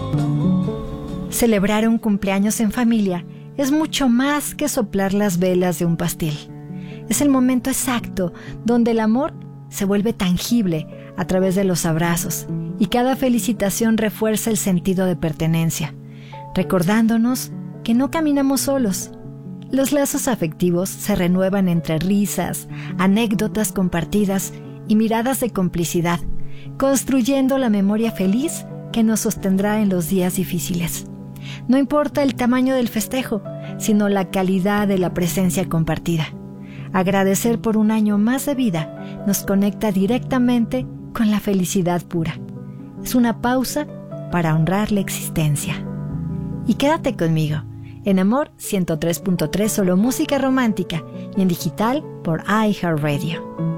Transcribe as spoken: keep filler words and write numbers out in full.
Celebrar un cumpleaños en familia es mucho más que soplar las velas de un pastel. Es el momento exacto donde el amor se vuelve tangible a través de los abrazos y cada felicitación refuerza el sentido de pertenencia, recordándonos que no caminamos solos. Los lazos afectivos se renuevan entre risas, anécdotas compartidas y miradas de complicidad, construyendo la memoria feliz que nos sostendrá en los días difíciles. No importa el tamaño del festejo, sino la calidad de la presencia compartida. Agradecer por un año más de vida nos conecta directamente con la felicidad pura. Es una pausa para honrar la existencia. Y quédate conmigo, en Amor ciento tres punto tres, solo música romántica, y en digital por iHeartRadio.